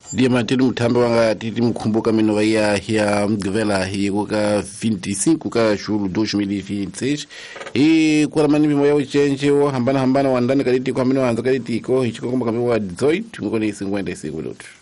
Dia matendo mtambo wanga titi mkumbuka minova ya mgvela hii kuka 25 kuka shuru 2026 kwa lamani mimo ya uchenche hambana wandani kaditi kwa mino wanzo kaditi hichiko kumbuka miwa 18 mkoni 50 siku lutu.